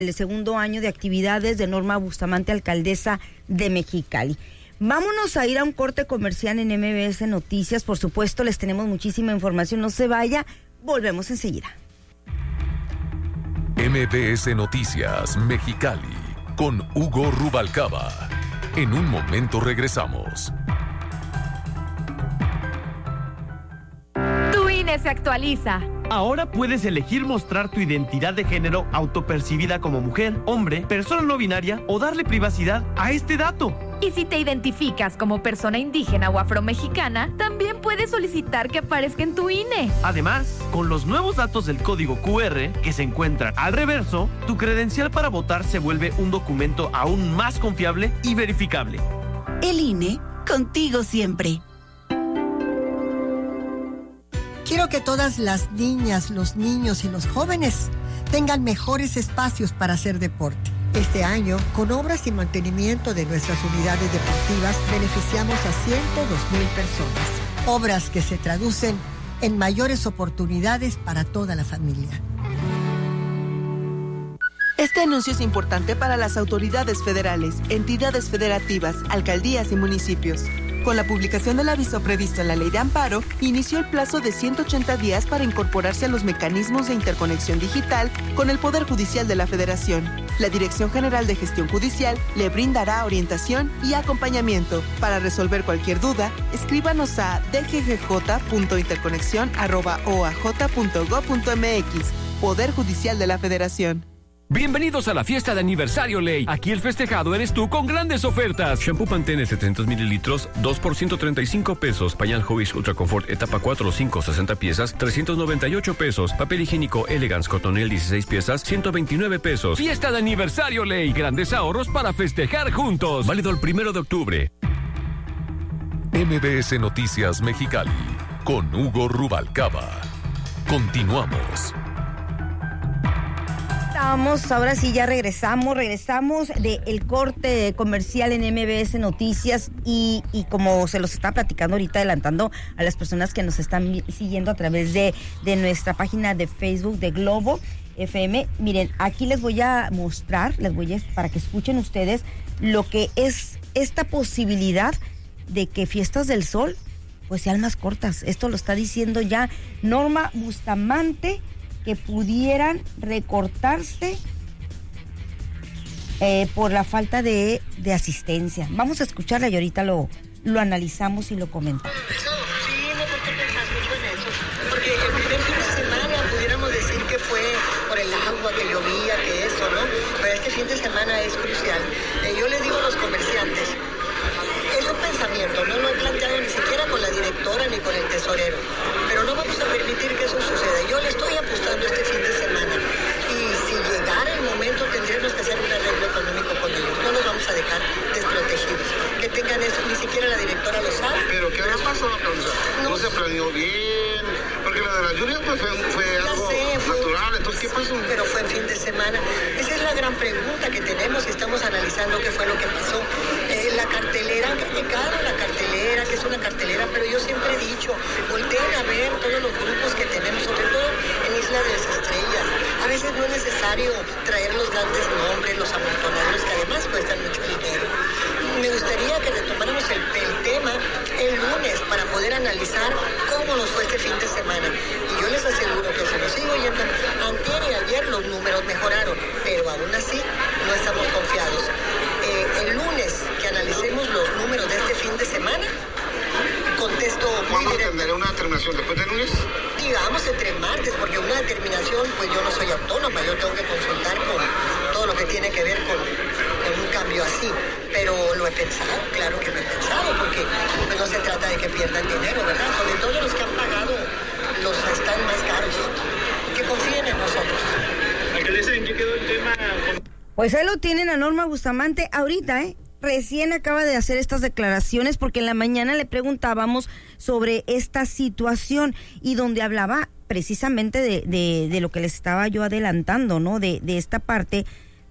El segundo año de actividades de Norma Bustamante, alcaldesa de Mexicali. Vámonos a ir a un corte comercial en MBS Noticias. Por supuesto, les tenemos muchísima información. No se vaya, volvemos enseguida. MBS Noticias Mexicali con Hugo Rubalcaba. En un momento regresamos. Tu INE se actualiza. Ahora puedes elegir mostrar tu identidad de género autopercibida como mujer, hombre, persona no binaria o darle privacidad a este dato. Y si te identificas como persona indígena o afromexicana, también puedes solicitar que aparezca en tu INE. Además, con los nuevos datos del código QR que se encuentran al reverso, tu credencial para votar se vuelve un documento aún más confiable y verificable. El INE, contigo siempre. Quiero que todas las niñas, los niños y los jóvenes tengan mejores espacios para hacer deporte. Este año, con obras y mantenimiento de nuestras unidades deportivas, beneficiamos a 102,000 personas. Obras que se traducen en mayores oportunidades para toda la familia. Este anuncio es importante para las autoridades federales, entidades federativas, alcaldías y municipios. Con la publicación del aviso previsto en la Ley de Amparo, inició el plazo de 180 días para incorporarse a los mecanismos de interconexión digital con el Poder Judicial de la Federación. La Dirección General de Gestión Judicial le brindará orientación y acompañamiento. Para resolver cualquier duda, escríbanos a dggj.interconexión@oaj.gov.mx. Poder Judicial de la Federación. Bienvenidos a la fiesta de aniversario Ley. Aquí el festejado eres tú con grandes ofertas. Shampoo Pantene 700 mililitros, 2 por 135 pesos. Pañal Hobbies Ultra Confort etapa 4 o 5, 60 piezas, 398 pesos. Papel higiénico Elegance Cotonel 16 piezas, 129 pesos. Fiesta de aniversario Ley. Grandes ahorros para festejar juntos. Válido el 1 de octubre. MBS Noticias Mexicali con Hugo Rubalcaba. Continuamos. Ahora sí, ya regresamos del corte comercial en MBS Noticias y como se los está platicando ahorita, adelantando a las personas que nos están siguiendo a través de nuestra página de Facebook de Globo FM. Miren, aquí les voy a mostrar, para que escuchen ustedes lo que es esta posibilidad de que Fiestas del Sol pues sean más cortas. Esto lo está diciendo ya Norma Bustamante, que pudieran recortarse por la falta de asistencia. Vamos a escucharla y ahorita lo analizamos y lo comentamos. Sí, no tengo que pensar mucho en eso, porque el primer fin de semana pudiéramos decir que fue por el agua, que llovía, que eso, ¿no? Pero este fin de semana es crucial. Yo les digo a los comerciantes, es un pensamiento, no lo he planteado ni siquiera con la directora ni con el tesorero, pero no vamos a permitir que eso suceda. Yo le estoy apostando este fin de semana y si llegara el momento tendremos que hacer un arreglo económico con ellos. No los vamos a dejar desprotegidos. Que tengan eso, ni siquiera la directora lo sabe. ¿Pero qué les pasó? No se planeó bien, porque la de las lluvias pues fue algo natural. Entonces, ¿qué pasó? Pero fue en fin de semana. Esa es la gran pregunta que tenemos y estamos analizando qué fue lo que pasó. La cartelera, han criticado la cartelera, que es una cartelera, pero yo siempre he dicho, volteen a ver todos los grupos que tenemos, sobre todo en Isla de las Estrellas. A veces no es necesario traer los grandes nombres, los amontonados, que además cuestan mucho dinero. Me gustaría que retomáramos el tema el lunes para poder analizar cómo nos fue este fin de semana. Y yo les aseguro que se nos sigue oyendo. Antier y ayer los números mejoraron, pero aún así no estamos confiados. El lunes que analicemos los números de este fin de semana, contesto. ¿Cuándo tendré una determinación? ¿Después del lunes? Digamos entre martes, porque una determinación, pues yo no soy autónoma, yo tengo que consultar con todo lo que tiene que ver con un cambio así. Pero lo he pensado, claro que lo he pensado, porque pues no se trata de que pierdan dinero, ¿verdad? Sobre todo los que han pagado los están más caros. Que confíen en nosotros. Alcaldesa, ¿en qué quedó el tema? Pues ahí lo tienen a Norma Bustamante ahorita, recién acaba de hacer estas declaraciones porque en la mañana le preguntábamos sobre esta situación y donde hablaba precisamente de lo que les estaba yo adelantando, ¿no? De esta parte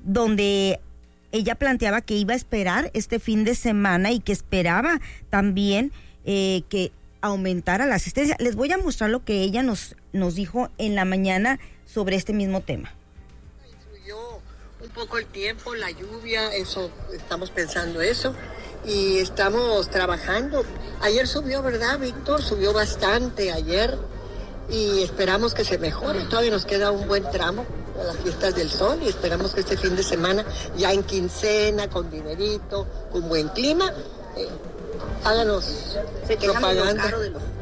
donde ella planteaba que iba a esperar este fin de semana y que esperaba también que aumentara la asistencia. Les voy a mostrar lo que ella nos dijo en la mañana sobre este mismo tema. un poco el tiempo, la lluvia, eso, estamos pensando eso. Y estamos trabajando. Ayer subió, ¿verdad, Víctor? Subió bastante ayer y esperamos que se mejore. Todavía nos queda un buen tramo a las fiestas del sol y esperamos que este fin de semana, ya en quincena, con dinerito, con buen clima, háganos propaganda.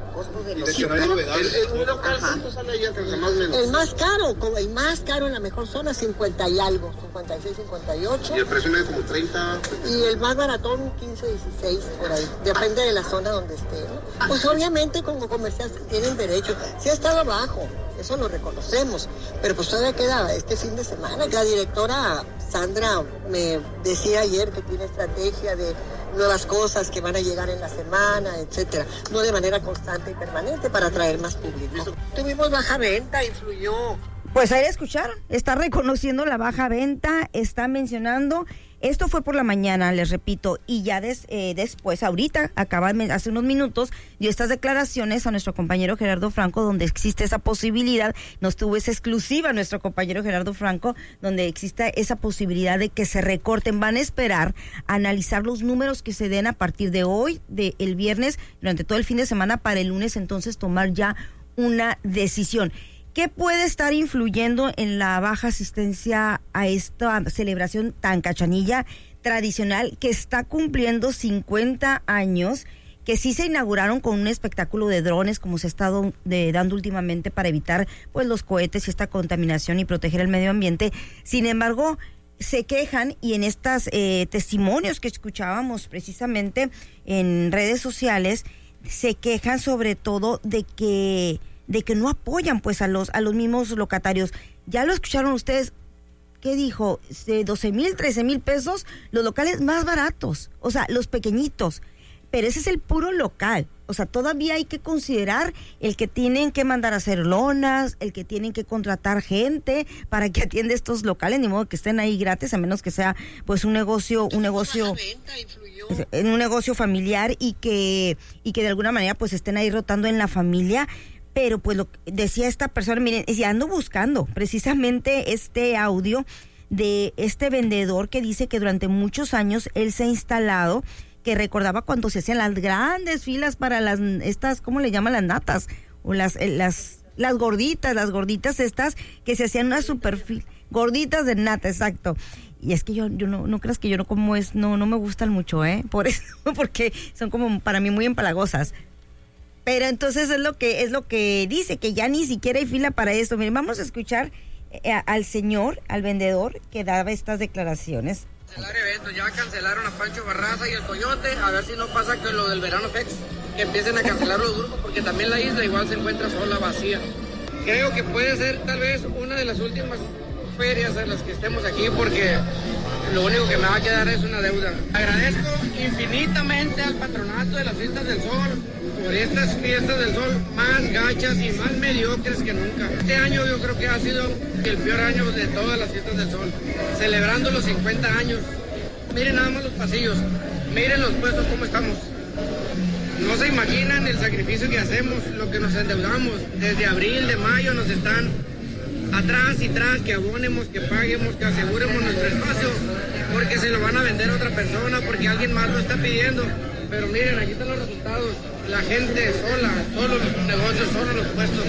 El más caro en la mejor zona, 50 y algo, 56, 58. Y el precio medio como 30. Y el más baratón, 15, 16, por ahí. Depende de la zona donde esté, ¿no? Pues obviamente como comerciantes tienen derecho. Sí ha estado bajo, eso lo reconocemos. Pero pues todavía queda este fin de semana. La directora Sandra me decía ayer que tiene estrategia de nuevas cosas que van a llegar en la semana, etcétera, no de manera constante y permanente para atraer más público. Tuvimos baja venta, influyó. Pues ahí escucharon, está reconociendo la baja venta, está mencionando, esto fue por la mañana, les repito, y ya después, ahorita, hace unos minutos, dio estas declaraciones a nuestro compañero Gerardo Franco, donde existe esa posibilidad, nos tuvo esa exclusiva nuestro compañero Gerardo Franco, donde existe esa posibilidad de que se recorten, van a esperar a analizar los números que se den a partir de hoy, del viernes, durante todo el fin de semana, para el lunes entonces tomar ya una decisión. ¿Qué puede estar influyendo en la baja asistencia a esta celebración tan cachanilla tradicional que está cumpliendo 50 años, que sí se inauguraron con un espectáculo de drones como se ha estado dando últimamente para evitar pues los cohetes y esta contaminación y proteger el medio ambiente? Sin embargo, se quejan, y en estos testimonios que escuchábamos precisamente en redes sociales, se quejan sobre todo de que no apoyan pues a los mismos locatarios. Ya lo escucharon ustedes, ¿qué dijo? 12,000, 13,000 pesos los locales más baratos, o sea, los pequeñitos. Pero ese es el puro local. O sea, todavía hay que considerar el que tienen que mandar a hacer lonas, el que tienen que contratar gente para que atienda estos locales, ni modo que estén ahí gratis, a menos que sea pues un negocio familiar y que de alguna manera pues estén ahí rotando en la familia. Pero pues lo decía esta persona, miren, ando buscando precisamente este audio de este vendedor que dice que durante muchos años él se ha instalado, que recordaba cuando se hacían las grandes filas para estas, ¿cómo le llaman? Las natas, o las gorditas estas, que se hacían una super gorditas de nata, exacto. Y es que yo no creas que yo no como no me gustan mucho, por eso, porque son como para mí muy empalagosas. Pero entonces es lo que dice, que ya ni siquiera hay fila para esto. Miren, vamos a escuchar al vendedor que daba estas declaraciones. Cancelar eventos, ya cancelaron a Pancho Barraza y el Coyote, a ver si no pasa con lo del Verano Fest, que empiecen a cancelar los grupos, porque también la isla igual se encuentra sola, vacía. Creo que puede ser tal vez una de las últimas ferias en las que estemos aquí, porque lo único que me va a quedar es una deuda. Agradezco infinitamente al patronato de las Fiestas del Sol por estas Fiestas del Sol más gachas y más mediocres que nunca. Este año yo creo que ha sido el peor año de todas las Fiestas del Sol, celebrando los 50 años. Miren nada más los pasillos, miren los puestos cómo estamos. No se imaginan el sacrificio que hacemos, lo que nos endeudamos. Desde abril, de mayo nos están atrás y tras, que abonemos, que paguemos, que aseguremos nuestro espacio, porque se lo van a vender a otra persona, porque alguien más lo está pidiendo. Pero miren, aquí están los resultados. La gente sola, solo los negocios, solo los puestos.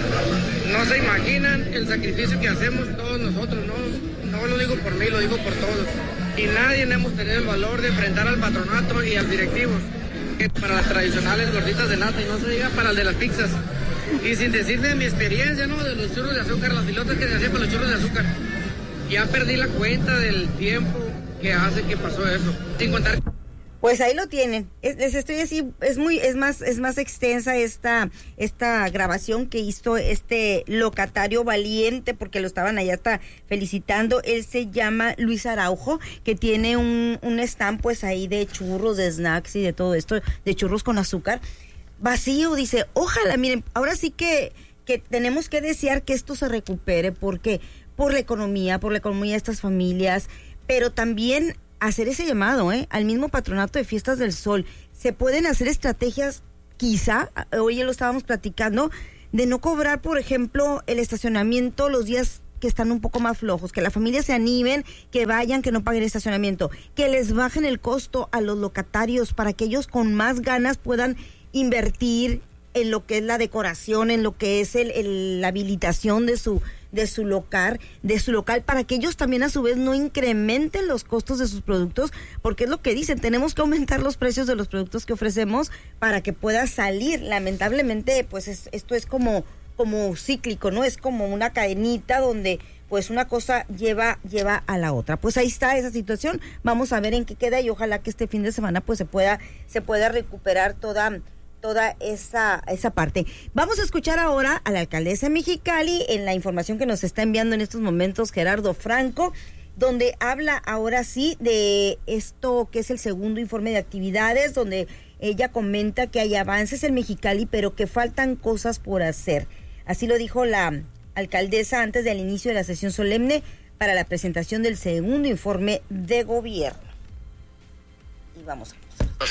No se imaginan el sacrificio que hacemos todos nosotros, no lo digo por mí, lo digo por todos. Y nadie hemos tenido el valor de enfrentar al patronato y a los directivos. Para las tradicionales gorditas de nata, y no se diga para el de las pizzas. Y sin decir de mi experiencia, ¿no? De los churros de azúcar, las filotas que se hacían para los churros de azúcar. Ya perdí la cuenta del tiempo que hace que pasó eso. Sin contar. Pues ahí lo tienen. Estoy así, es más extensa esta grabación que hizo este locatario valiente, porque lo estaban allá hasta felicitando. Él se llama Luis Araujo, que tiene un stand pues ahí de churros, de snacks y de todo esto, de churros con azúcar. Vacío, dice, ojalá, miren, ahora sí que tenemos que desear que esto se recupere, porque por la economía de estas familias, pero también hacer ese llamado, al mismo patronato de Fiestas del Sol. Se pueden hacer estrategias, quizá, hoy ya lo estábamos platicando, de no cobrar, por ejemplo, el estacionamiento los días que están un poco más flojos, que las familias se animen, que vayan, que no paguen estacionamiento, que les bajen el costo a los locatarios para que ellos con más ganas puedan invertir en lo que es la decoración, en lo que es la habilitación de su local, para que ellos también a su vez no incrementen los costos de sus productos, porque es lo que dicen, tenemos que aumentar los precios de los productos que ofrecemos para que pueda salir. Lamentablemente, pues esto es como cíclico, ¿no? Es como una cadenita donde pues una cosa lleva a la otra. Pues ahí está esa situación, vamos a ver en qué queda y ojalá que este fin de semana pues se pueda recuperar toda esa parte. Vamos a escuchar ahora a la alcaldesa de Mexicali en la información que nos está enviando en estos momentos Gerardo Franco, donde habla ahora sí de esto que es el segundo informe de actividades, donde ella comenta que hay avances en Mexicali, pero que faltan cosas por hacer. Así lo dijo la alcaldesa antes del inicio de la sesión solemne para la presentación del segundo informe de gobierno. Y vamos a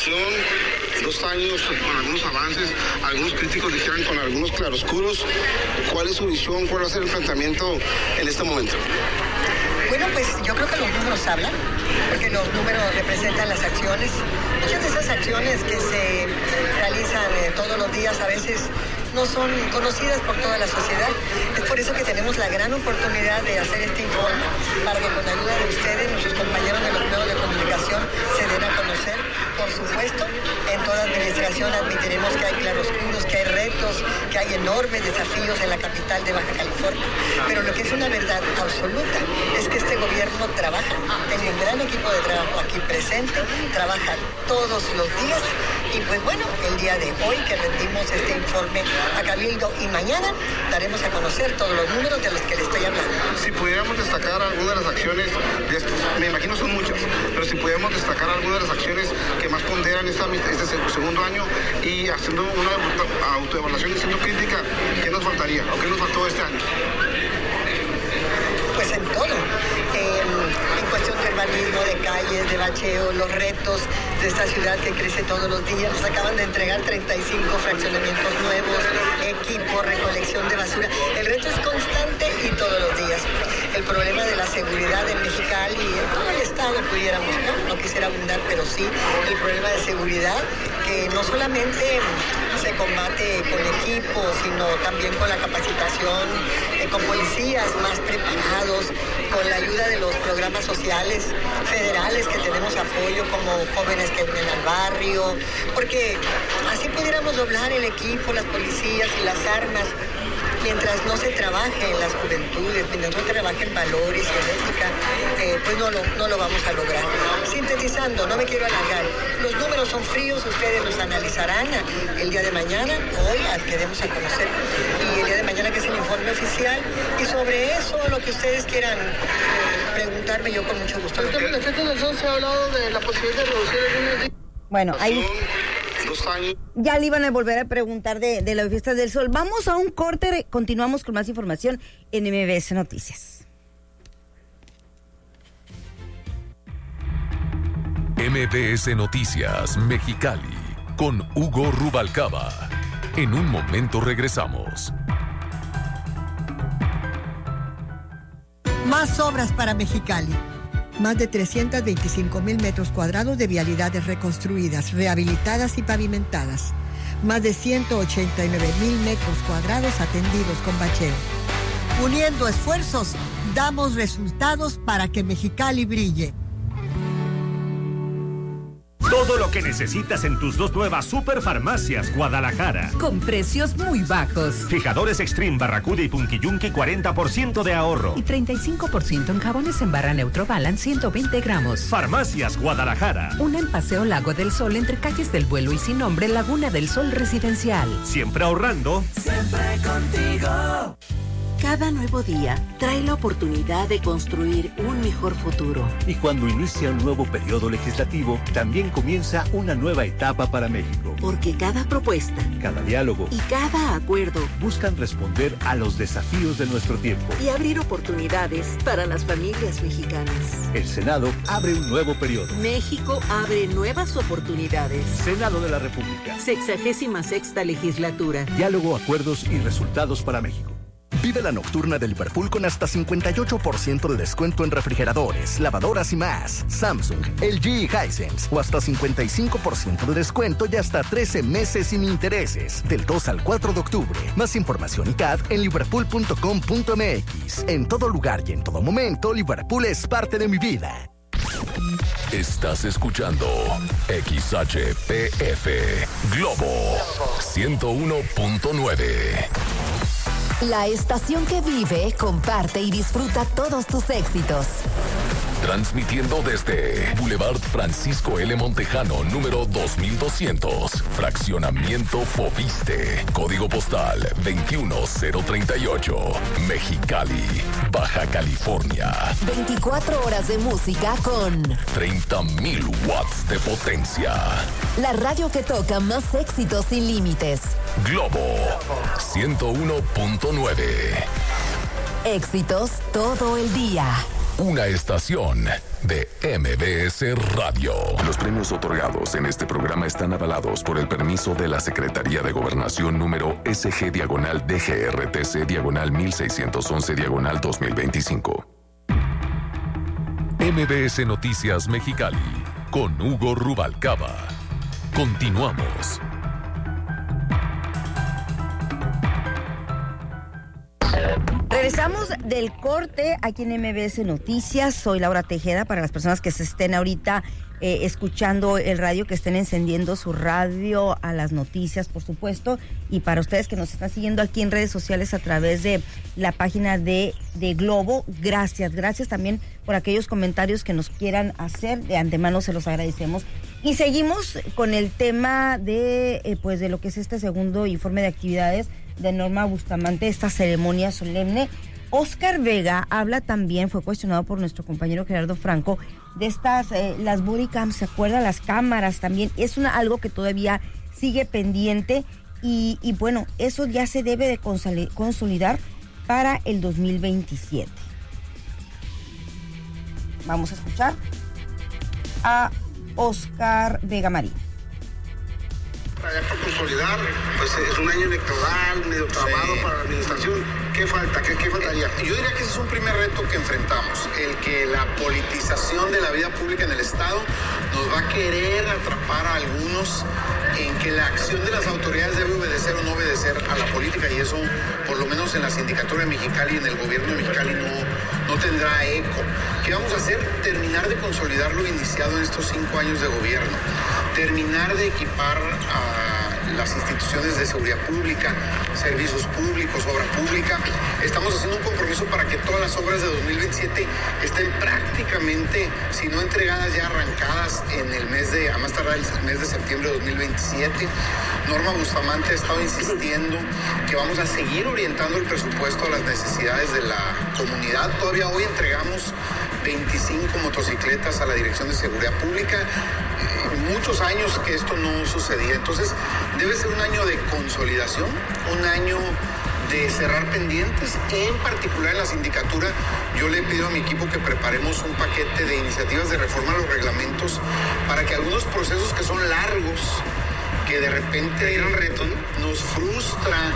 2 años con algunos avances, algunos críticos dijeron con algunos claroscuros. ¿Cuál es su visión? ¿Cuál va a ser el planteamiento en este momento? Bueno, pues yo creo que los números hablan, porque los números representan las acciones. Muchas de esas acciones que se realizan todos los días a veces no son conocidas por toda la sociedad. Es por eso que tenemos la gran oportunidad de hacer este informe, para que con la ayuda de ustedes, nuestros compañeros de los medios de comunicación, se den a conocer. Por supuesto, en toda administración admitiremos que hay claroscuros, que hay retos, que hay enormes desafíos en la capital de Baja California. Pero lo que es una verdad absoluta es que este gobierno trabaja, tiene un gran equipo de trabajo aquí presente, trabaja todos los días. Y pues bueno, el día de hoy que rendimos este informe a Cabildo y mañana daremos a conocer todos los números de los que le estoy hablando. Si pudiéramos destacar algunas de las acciones, me imagino son muchas, pero si pudiéramos destacar algunas de las acciones que más ponderan este segundo año y haciendo una autoevaluación y siendo crítica, ¿qué nos faltaría o qué nos faltó este año? Pues en todo, en cuestión de urbanismo, de calles, de bacheo, los retos de esta ciudad que crece todos los días. Nos acaban de entregar 35 fraccionamientos nuevos, equipo, recolección de basura. El reto es constante y todos los días. El problema de la seguridad en Mexicali y en todo el estado pudiéramos, no quisiera abundar, pero sí, el problema de seguridad que no solamente se combate con equipos, sino también con la capacitación, con policías más preparados, con la ayuda de los programas sociales federales que tenemos apoyo como jóvenes que vienen al barrio, porque así pudiéramos doblar el equipo, las policías y las armas. Mientras no se trabaje en las juventudes, mientras no trabaje en valores y en ética, pues no lo vamos a lograr. Sintetizando, no me quiero alargar, los números son fríos, ustedes los analizarán el día de mañana, hoy que demos a conocer, y el día de mañana que es el informe oficial, y sobre eso, lo que ustedes quieran preguntarme, yo con mucho gusto. En el efecto del sol se ha hablado de la posibilidad de reducir algunos... Bueno, ahí... 2 años. Ya le iban a volver a preguntar de las fiestas del sol. Vamos a un corte, continuamos con más información en MBS Noticias. MBS Noticias Mexicali con Hugo Rubalcaba. En un momento regresamos. Más obras para Mexicali. Más de 325,000 metros cuadrados de vialidades reconstruidas, rehabilitadas y pavimentadas. Más de 189,000 metros cuadrados atendidos con bacheo. Uniendo esfuerzos, damos resultados para que Mexicali brille. Todo lo que necesitas en tus 2 nuevas Superfarmacias Guadalajara. Con precios muy bajos. Fijadores Extreme, Barracuda y Punky Yunky, 40% de ahorro. Y 35% en jabones en barra Neutrobalan, 120 gramos. Farmacias Guadalajara. Una en Paseo Lago del Sol, entre calles del Vuelo y Sin Nombre, Laguna del Sol Residencial. Siempre ahorrando. Siempre contigo. Cada nuevo día trae la oportunidad de construir un mejor futuro. Y cuando inicia un nuevo periodo legislativo, también comienza una nueva etapa para México. Porque cada propuesta, cada diálogo y cada acuerdo buscan responder a los desafíos de nuestro tiempo y abrir oportunidades para las familias mexicanas. El Senado abre un nuevo periodo. México abre nuevas oportunidades. Senado de la República. 66ª legislatura. Diálogo, acuerdos y resultados para México. Vive la nocturna de Liverpool con hasta 58% de descuento en refrigeradores, lavadoras y más. Samsung, LG y Hisense. O hasta 55% de descuento y hasta 13 meses sin intereses. Del 2 al 4 de octubre. Más información y CAD en liverpool.com.mx. En todo lugar y en todo momento, Liverpool es parte de mi vida. Estás escuchando XHPF Globo 101.9. La estación que vive, comparte y disfruta todos tus éxitos. Transmitiendo desde Boulevard Francisco L. Montejano, número 2200, Fraccionamiento Foviste, Código Postal 21038, Mexicali, Baja California. 24 horas de música con 30,000 watts de potencia. La radio que toca más éxitos sin límites. Globo 101.9. Éxitos todo el día. Una estación de MBS Radio. Los premios otorgados en este programa están avalados por el permiso de la Secretaría de Gobernación número SG-DGRTC-1611-2025. MBS Noticias Mexicali con Hugo Rubalcaba. Continuamos. Regresamos del corte aquí en MBS Noticias. Soy Laura Tejeda. Para las personas que se estén ahorita escuchando el radio, que estén encendiendo su radio a las noticias, por supuesto. Y para ustedes que nos están siguiendo aquí en redes sociales a través de la página de Globo, gracias también por aquellos comentarios que nos quieran hacer. De antemano se los agradecemos. Y seguimos con el tema de lo que es este segundo informe de actividades de Norma Bustamante, esta ceremonia solemne. Oscar Vega habla también, fue cuestionado por nuestro compañero Gerardo Franco, de estas, las body cams, ¿se acuerda? Las cámaras también, es algo que todavía sigue pendiente y bueno, eso ya se debe de consolidar para el 2027. Vamos a escuchar a Oscar Vega Marín. Ya para consolidar, pues es un año electoral, medio trabado para la administración. ¿Qué falta? ¿Qué faltaría? Yo diría que ese es un primer reto que enfrentamos, el que la politización de la vida pública en el Estado nos va a querer atrapar a algunos en que la acción de las autoridades debe obedecer o no obedecer a la política, y eso, por lo menos en la sindicatura de Mexicali y en el gobierno de Mexicali, no tendrá eco. ¿Qué vamos a hacer? Terminar de consolidar lo iniciado en estos 5 años de gobierno, terminar de equipar a las instituciones de seguridad pública, servicios públicos, obra pública. Estamos haciendo un compromiso para que todas las obras de 2027 estén prácticamente, si no entregadas, ya arrancadas a más tardar el mes de septiembre de 2027. Norma Bustamante ha estado insistiendo que vamos a seguir orientando el presupuesto a las necesidades de la comunidad. Todavía hoy entregamos 25 motocicletas a la Dirección de Seguridad Pública. Muchos años que esto no sucedía. Entonces, debe ser un año de consolidación, un año de cerrar pendientes. En particular en la sindicatura, yo le pido a mi equipo que preparemos un paquete de iniciativas de reforma a los reglamentos para que algunos procesos que son largos, que de repente tienen retos, nos frustra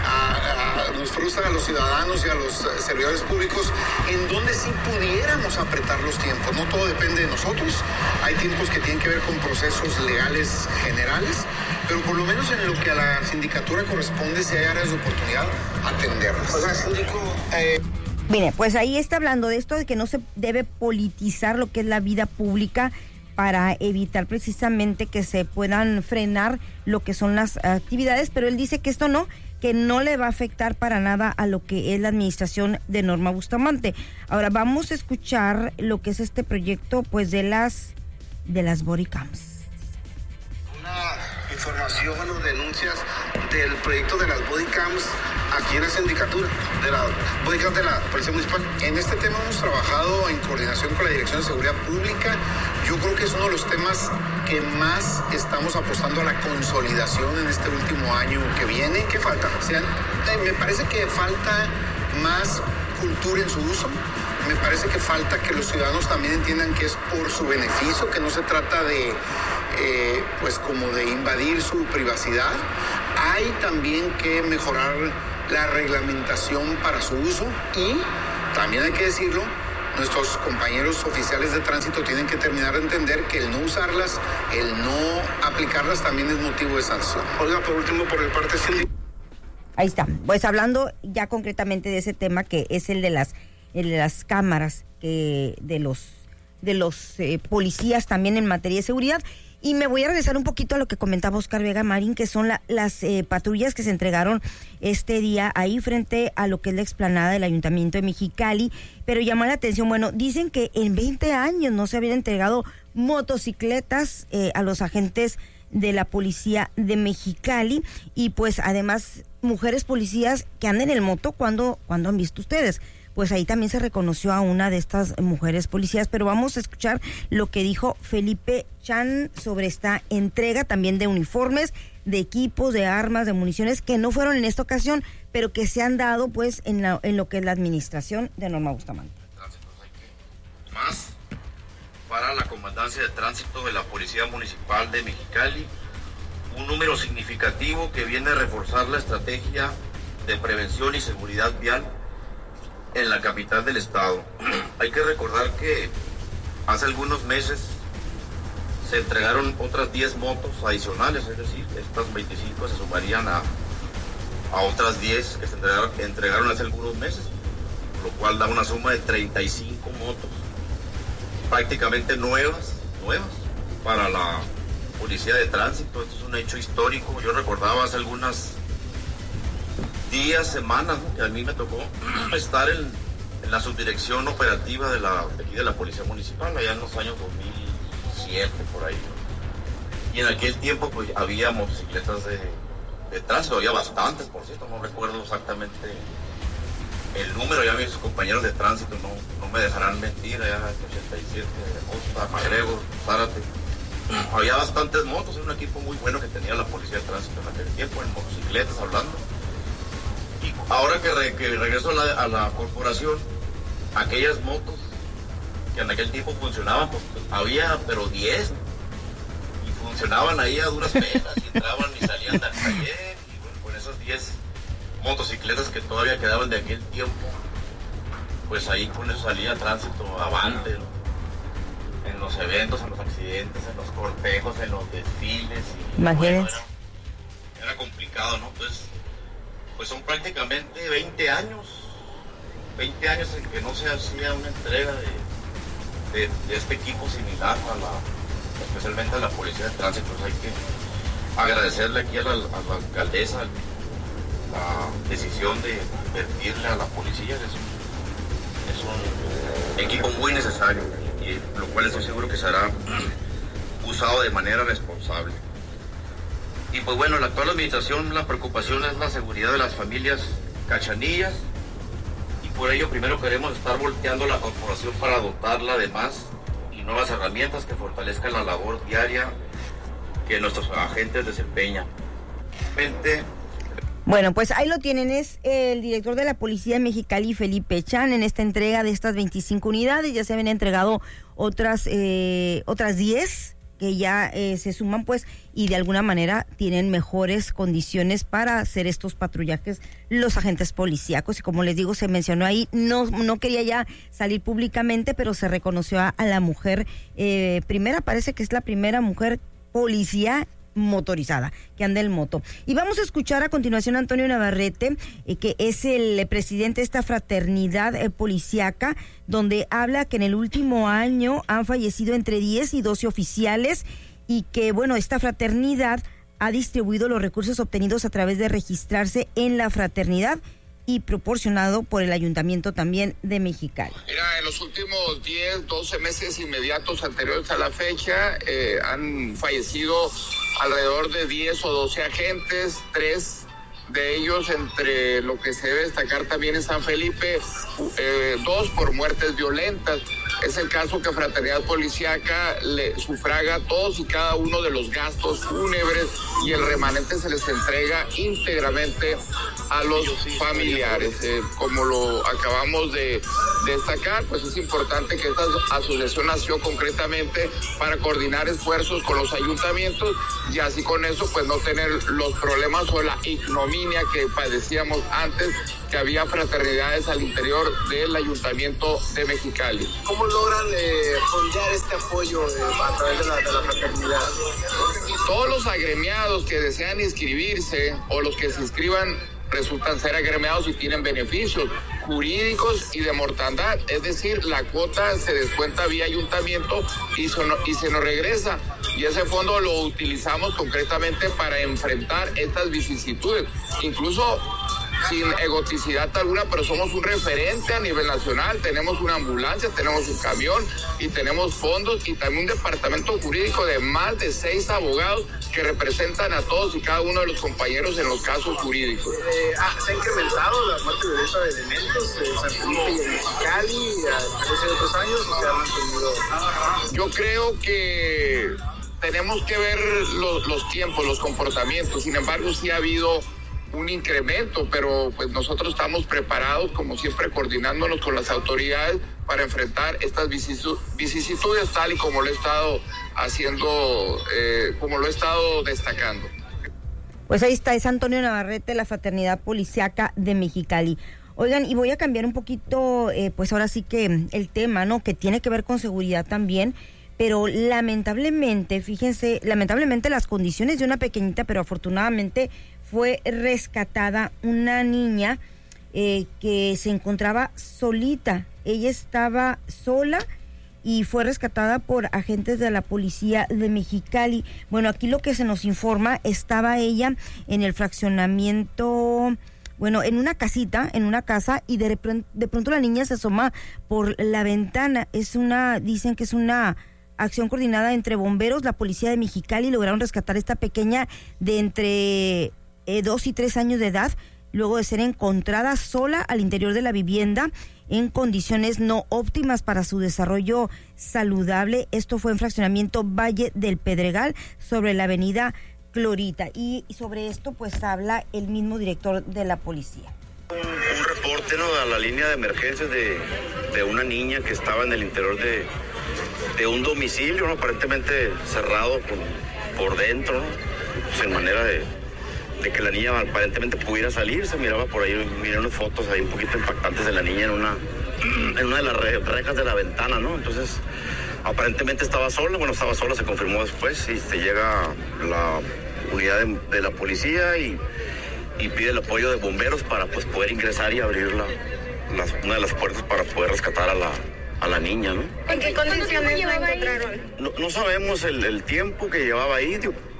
a los ciudadanos y a los servidores públicos, en donde sí pudiéramos apretar los tiempos. No todo depende de nosotros, hay tiempos que tienen que ver con procesos legales generales, pero por lo menos en lo que a la sindicatura corresponde, si hay áreas de oportunidad, atenderlas. O sea, síndico... Mire, pues ahí está hablando de esto, de que no se debe politizar lo que es la vida pública para evitar precisamente que se puedan frenar lo que son las actividades, pero él dice que esto que no le va a afectar para nada a lo que es la administración de Norma Bustamante. Ahora vamos a escuchar lo que es este proyecto, pues de las body cams. Una información o denuncias del proyecto de las body cams aquí en la sindicatura, de la body cams de la Policía Municipal. En este tema hemos trabajado en coordinación con la Dirección de Seguridad Pública. Yo creo que es uno de los temas que más estamos apostando a la consolidación en este último año que viene. ¿Qué falta? Me parece que falta más cultura en su uso. Me parece que falta que los ciudadanos también entiendan que es por su beneficio, que no se trata de como de invadir su privacidad. Hay también que mejorar la reglamentación para su uso y, también hay que decirlo, nuestros compañeros oficiales de tránsito tienen que terminar de entender que el no usarlas, el no aplicarlas también es motivo de sanción. Oiga, por último, por el parte sindical. Ahí está, pues hablando ya concretamente de ese tema que es el de las cámaras, de los policías también en materia de seguridad. Y me voy a regresar un poquito a lo que comentaba Oscar Vega Marín, que son las patrullas que se entregaron este día ahí frente a lo que es la explanada del Ayuntamiento de Mexicali. Pero llamó la atención, bueno, dicen que en 20 años no se habían entregado motocicletas a los agentes de la policía de Mexicali. Y pues además, mujeres policías que andan en el moto, ¿cuándo han visto ustedes? Pues ahí también se reconoció a una de estas mujeres policías, pero vamos a escuchar lo que dijo Felipe Chan sobre esta entrega también de uniformes, de equipos, de armas, de municiones, que no fueron en esta ocasión, pero que se han dado pues en lo que es la administración de Norma Bustamante. Más para la Comandancia de Tránsito de la Policía Municipal de Mexicali, un número significativo que viene a reforzar la estrategia de prevención y seguridad vial en la capital del estado. Hay que recordar que hace algunos meses se entregaron otras 10 motos adicionales, es decir, estas 25 se sumarían a otras 10 que se entregaron hace algunos meses, lo cual da una suma de 35 motos prácticamente nuevas para la policía de tránsito. Esto es un hecho histórico. Yo recordaba hace algunos días, semanas, ¿no?, que a mí me tocó estar en la subdirección operativa de la Policía Municipal, allá en los años 2007, por ahí, ¿no? Y en aquel tiempo pues había motocicletas de tránsito, había bastantes, por cierto, no recuerdo exactamente el número, ya mis compañeros de tránsito no me dejarán mentir, allá en 87, Osta, Magregor, Zárate. Había bastantes motos, era un equipo muy bueno que tenía la Policía de Tránsito en aquel tiempo, en motocicletas hablando. Y ahora que regreso a la corporación, aquellas motos que en aquel tiempo funcionaban, pues había pero 10, y funcionaban ahí a duras penas, y entraban y salían del taller, y bueno, con esas 10 motocicletas que todavía quedaban de aquel tiempo, pues ahí con eso salía tránsito avante, ¿no?, en los eventos, en los accidentes, en los cortejos, en los desfiles, y imagínense. Bueno, era complicado, ¿no? Pues son prácticamente 20 años en que no se hacía una entrega de este equipo similar especialmente a la Policía de Tránsito. Pues hay que agradecerle aquí a la alcaldesa la decisión de invertirle a la policía. Es un equipo muy necesario, y lo cual estoy seguro que será usado de manera responsable. Y pues bueno, la actual administración, la preocupación es la seguridad de las familias cachanillas, y por ello primero queremos estar volteando la corporación para dotarla de más y nuevas herramientas que fortalezcan la labor diaria que nuestros agentes desempeñan. Bueno, pues ahí lo tienen, es el director de la Policía de Mexicali, Felipe Chan, en esta entrega de estas 25 unidades. Ya se habían entregado otras 10 que ya se suman, pues, y de alguna manera tienen mejores condiciones para hacer estos patrullajes los agentes policíacos. Y como les digo, se mencionó ahí, no quería ya salir públicamente, pero se reconoció a la mujer parece que es la primera mujer policía motorizada que anda en moto. Y vamos a escuchar a continuación a Antonio Navarrete, que es el presidente de esta fraternidad policíaca, donde habla que en el último año han fallecido entre 10 y 12 oficiales, y que bueno, esta fraternidad ha distribuido los recursos obtenidos a través de registrarse en la fraternidad y proporcionado por el Ayuntamiento también de Mexicali. Mira, en los últimos 10, 12 meses inmediatos anteriores a la fecha han fallecido alrededor de 10 o 12 agentes, 3 de ellos, entre lo que se debe destacar también en San Felipe, 2 por muertes violentas. Es el caso que Fraternidad Policíaca le sufraga todos y cada uno de los gastos fúnebres y el remanente se les entrega íntegramente a los familiares. Como lo acabamos de destacar, pues es importante que esta asociación nació concretamente para coordinar esfuerzos con los ayuntamientos y así con eso pues no tener los problemas o la ignominia que padecíamos antes, que había fraternidades al interior del ayuntamiento de Mexicali. ¿Cómo logran fondear este apoyo a través de la fraternidad? Todos los agremiados que desean inscribirse o los que se inscriban resultan ser agremiados y tienen beneficios jurídicos y de mortandad, es decir, la cuota se descuenta vía ayuntamiento y se nos regresa, y ese fondo lo utilizamos concretamente para enfrentar estas vicisitudes, incluso sin egoticidad alguna, pero somos un referente a nivel nacional. Tenemos una ambulancia, tenemos un camión y tenemos fondos y también un departamento jurídico de más de 6 abogados que representan a todos y cada uno de los compañeros en los casos jurídicos. ¿Se ha incrementado la muerte violenta de elementos de San Felipe y de Mexicali hace otros años o se ha mantenido? Yo creo que tenemos que ver los tiempos, los comportamientos. Sin embargo, sí ha habido un incremento, pero pues nosotros estamos preparados, como siempre, coordinándonos con las autoridades para enfrentar estas vicisitudes tal y como lo he estado haciendo, como lo he estado destacando. Pues ahí está, es Antonio Navarrete, la Fraternidad Policíaca de Mexicali. Oigan, y voy a cambiar un poquito, pues ahora sí que el tema, ¿no? Que tiene que ver con seguridad también, pero lamentablemente, fíjense, las condiciones de una pequeñita, pero afortunadamente fue rescatada una niña que se encontraba solita. Ella estaba sola y fue rescatada por agentes de la policía de Mexicali. Bueno, aquí lo que se nos informa, estaba ella en el fraccionamiento, bueno, en una casa, y de pronto la niña se asoma por la ventana. Dicen que es una acción coordinada entre bomberos, la policía de Mexicali, lograron rescatar a esta pequeña de entre 2 y 3 años de edad, luego de ser encontrada sola al interior de la vivienda en condiciones no óptimas para su desarrollo saludable. Esto fue en fraccionamiento Valle del Pedregal, sobre la avenida Clorita. Y sobre esto pues habla el mismo director de la policía. Un reporte, ¿no?, a la línea de emergencias de una niña que estaba en el interior de un domicilio, ¿no?, aparentemente cerrado por dentro, ¿no?, pues en manera de que la niña aparentemente pudiera salir. Se miraba por ahí, miré unas fotos ahí un poquito impactantes de la niña en una de las rejas de la ventana, ¿no? Entonces, aparentemente estaba sola, se confirmó después, y se llega la unidad de la policía y pide el apoyo de bomberos para pues poder ingresar y abrir una de las puertas para poder rescatar a la niña, ¿no? ¿En qué condiciones la encontraron? No sabemos el tiempo que llevaba ahí,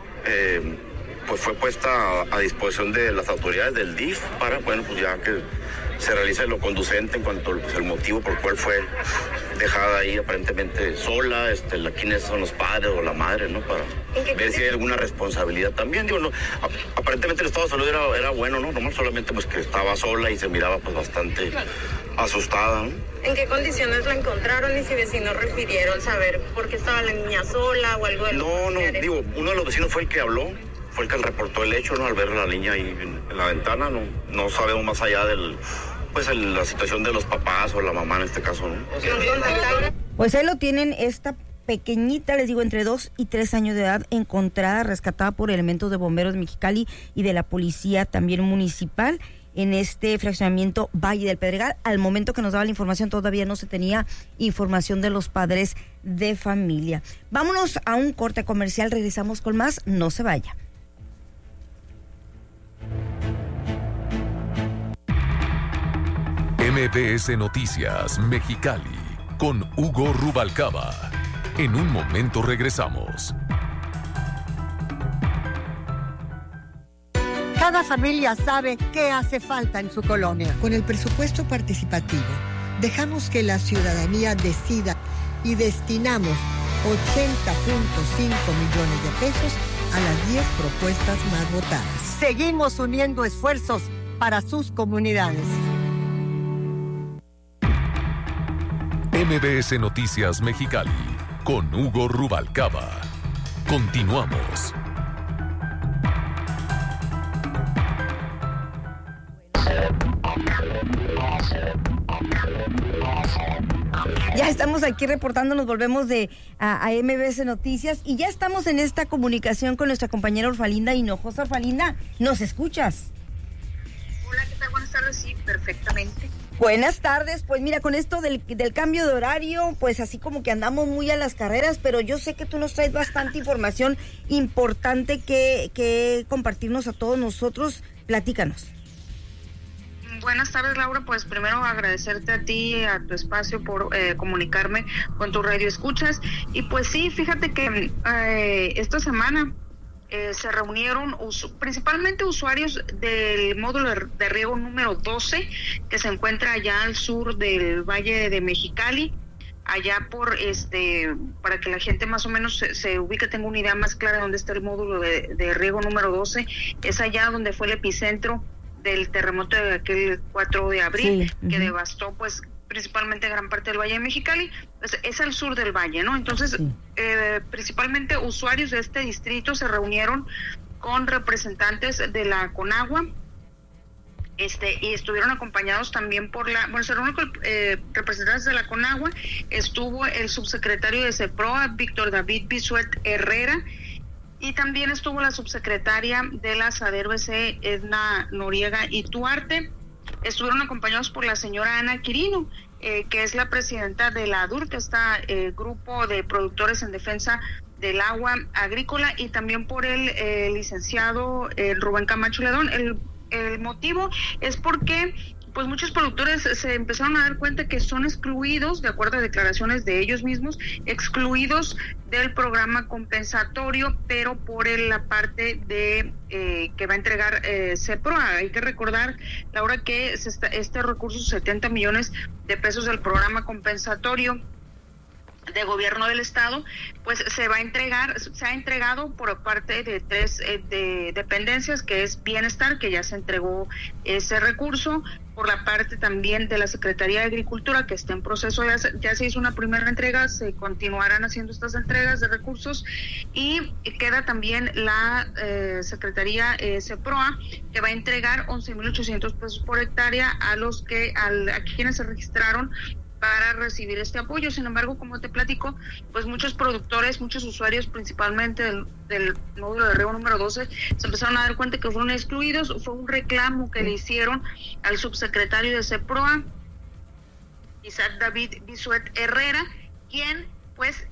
pues fue puesta a disposición de las autoridades del DIF para, bueno, pues ya que se realice lo conducente en cuanto al motivo por el cual fue dejada ahí aparentemente sola, quiénes son los padres o la madre, ¿no?, para ver si hay alguna responsabilidad también. Aparentemente el estado de salud era bueno, ¿no? Nomás solamente pues que estaba sola y se miraba pues bastante asustada, ¿no? ¿En qué condiciones la encontraron y si vecinos refirieron saber por qué estaba la niña sola o algo de No, uno de los vecinos fue el que habló, fue el que reportó el hecho, ¿no?, al ver a la niña ahí en la ventana. No sabemos más allá la situación de los papás o la mamá en este caso, ¿no? Pues ahí lo tienen, esta pequeñita, les digo, entre 2 y 3 años de edad, encontrada, rescatada por elementos de bomberos de Mexicali y de la policía también municipal en este fraccionamiento Valle del Pedregal. Al momento que nos daba la información todavía no se tenía información de los padres de familia. Vámonos a un corte comercial, regresamos con más, no se vaya. MBS Noticias Mexicali con Hugo Rubalcaba. En un momento regresamos. Cada familia sabe qué hace falta en su colonia. Con el presupuesto participativo, dejamos que la ciudadanía decida y destinamos 80.5 millones de pesos a las 10 propuestas más votadas. Seguimos uniendo esfuerzos para sus comunidades. MBS Noticias Mexicali, con Hugo Rubalcaba. Continuamos. Ya estamos aquí reportando, nos volvemos a MBS Noticias y ya estamos en esta comunicación con nuestra compañera Orfalinda Hinojosa. Orfalinda, ¿nos escuchas? Hola, ¿qué tal? Buenas tardes, sí, perfectamente. Buenas tardes, pues mira, con esto del cambio de horario, pues así como que andamos muy a las carreras, pero yo sé que tú nos traes bastante información importante que compartirnos a todos nosotros. Platícanos. Buenas tardes, Laura. Pues primero agradecerte a ti, a tu espacio por comunicarme con tu radio escuchas. Y pues sí, fíjate que esta semana se reunieron principalmente usuarios del módulo de riego número 12, que se encuentra allá al sur del Valle de Mexicali, allá por para que la gente más o menos se ubique, tenga una idea más clara de dónde está el módulo de riego número 12. Es allá donde fue el epicentro del terremoto de aquel 4 de abril, sí, que devastó pues principalmente gran parte del Valle de Mexicali. Pues, es al sur del valle, ¿no? Entonces, sí, principalmente usuarios de este distrito se reunieron con representantes de la Conagua, y estuvieron acompañados también se reunieron con representantes de la Conagua. Estuvo el subsecretario de CEPROA, Víctor David Bisuet Herrera, y también estuvo la subsecretaria de la SADER-BC, Edna Noriega y Tuarte. Estuvieron acompañados por la señora Ana Quirino, que es la presidenta de la ADUR, este grupo de productores en defensa del agua agrícola, y también por el licenciado Rubén Camacho Ledón. El motivo es porque pues muchos productores se empezaron a dar cuenta que son excluidos, de acuerdo a declaraciones de ellos mismos, excluidos del programa compensatorio, pero por la parte de que va a entregar CEPROA. Hay que recordar, Laura, que este recurso, 70 millones de pesos del programa compensatorio de gobierno del estado, pues se ha entregado por parte de 3 dependencias, que es Bienestar, que ya se entregó ese recurso, por la parte también de la Secretaría de Agricultura, que está en proceso, ya se hizo una primera entrega, se continuarán haciendo estas entregas de recursos, y queda también la Secretaría CEPROA, que va a entregar 11,800 pesos por hectárea a quienes se registraron para recibir este apoyo. Sin embargo, como te platico, pues muchos productores, muchos usuarios, principalmente del módulo de riego número 12, se empezaron a dar cuenta que fueron excluidos. Fue un reclamo que le hicieron al subsecretario de CEPROA, Isaac David Bisuet Herrera, quien pues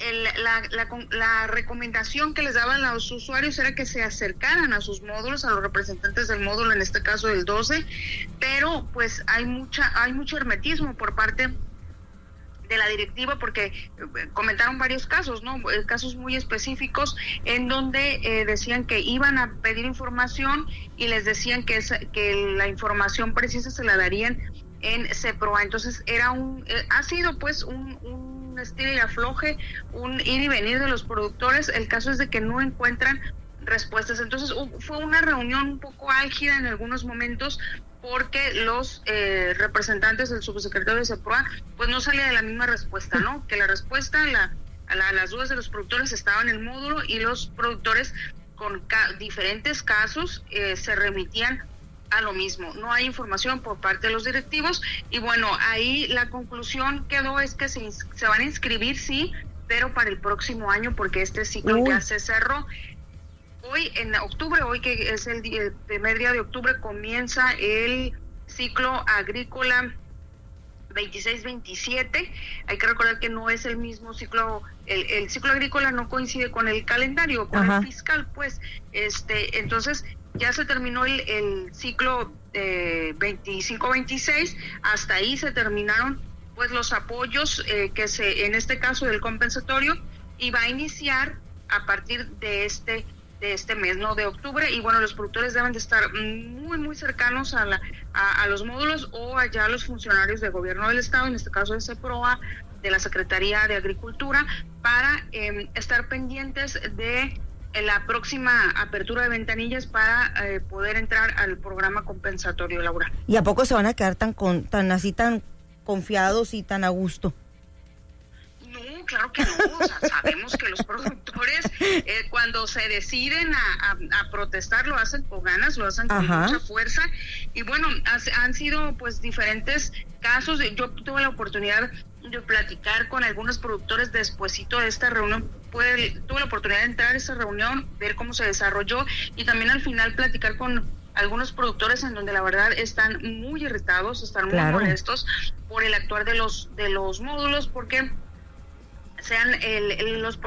la recomendación que les daban a los usuarios era que se acercaran a sus módulos, a los representantes del módulo, en este caso del 12, pero pues hay mucho hermetismo por parte de la directiva, porque comentaron varios casos, ¿no? Casos muy específicos en donde decían que iban a pedir información y les decían que la información precisa se la darían en CEPROA. Entonces ha sido pues un estilo y afloje, un ir y venir de los productores. El caso es de que no encuentran respuestas. Entonces fue una reunión un poco álgida en algunos momentos, porque los representantes del subsecretario de CEPROA pues no salía de la misma respuesta, ¿no? Que la respuesta a las dudas de los productores estaba en el módulo, y los productores con diferentes casos se remitían a lo mismo. No hay información por parte de los directivos, y bueno, ahí la conclusión quedó es que se van a inscribir, sí, pero para el próximo año, porque este ciclo ya se cerró. Hoy en octubre, hoy que es el primer día de octubre, comienza el ciclo agrícola 26-27. Hay que recordar que no es el mismo ciclo, el ciclo agrícola no coincide con el calendario, con el fiscal, pues. Entonces ya se terminó el ciclo 25-26, hasta ahí se terminaron pues los apoyos en este caso del compensatorio, y va a iniciar a partir de este mes, ¿no? De octubre. Y bueno, los productores deben de estar muy, muy cercanos a los módulos, o allá a los funcionarios de gobierno del estado, en este caso de CEPROA, de la Secretaría de Agricultura, para estar pendientes de la próxima apertura de ventanillas para poder entrar al programa compensatorio, Laura. ¿Y a poco se van a quedar tan confiados y tan a gusto? claro que no. O sea, sabemos que los productores cuando se deciden a protestar lo hacen con ganas, lo hacen con mucha fuerza. Y bueno, han sido pues diferentes casos. Yo tuve la oportunidad de platicar con algunos productores despuesito de esta reunión. Tuve la oportunidad de entrar a esa reunión, ver cómo se desarrolló y también al final platicar con algunos productores en donde la verdad están muy irritados, están muy molestos por el actuar de los módulos, porque sean los